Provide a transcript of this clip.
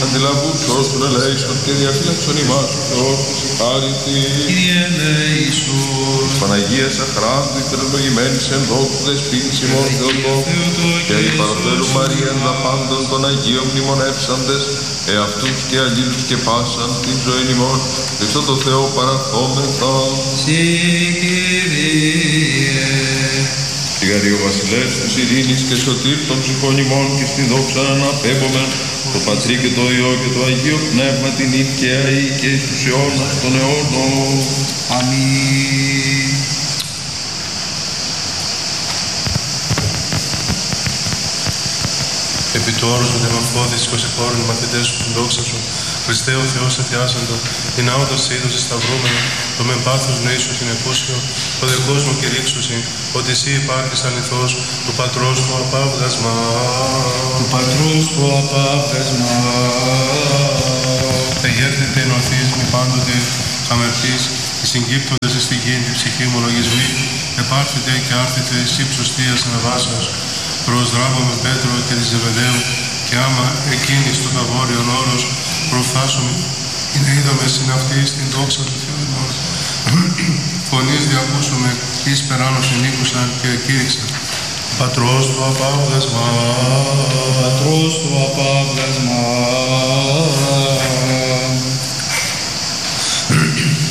αντιλαβούς όσων ελέησον και διαφύλαξον ημάς ο Θεός της η χάρη της. Κύριε ελέησον. Παναγίας αχράντου υπερευλογημένης εν δόξου δεσπίνης ημών Θεοτόκου και η παραθέλου Μαρία εν δαπάντων των Αγίων μνημονεύσαντες εαυτούς και αλλήλους και πάσαν την ζωή ημών Χριστό το Θεό παραθόμεθα. Συ Κύριε. Σιγαρή ο βασιλεύς της ειρήνης και σωτήρ των ψυχών ημών και στην δόξα αναπέμπομεν το Πατρί και το Υιό και το Αγίο Πνεύμα την και αεί και εις τους αιώνας των αιώνων. Αμήν. Επί του όρους με δημοφόδης και οσυχώρων οι μαθητές σου την δόξα σου, Χριστέ ο Θεός εθιάσαντο, την άωτος είδος σταυρούμενο, το με πάθος νοήσου συνεπούσιο, το δεκός μου κηρύξουσι, ότι εσύ υπάρχεις αληθώς, του Πατρός του απάβγασμα. Του Πατρός του απάβγασμα. Εγέρθετε ενωθείς μη πάντοτε αμερτής, οι συγκύπτοντες στη γη την ψυχή μου λογισμοί, επάρθετε και άρθετε εσύ ψωστίας αναβάσεως, προσδράβω με Πέτρο και τη Ζεβεδαίου, και άμα εκείνη στο ταβόριον όρος προφθάσουμε, είναι είδαμε συναυτή στην δόξα του Θεού ημών. Φωνής διακούσουμε, εις περάνος ενίκουσαν και κήρυξαν. Πατρός του απάβγασμα. Πατρός του απάβγασμα.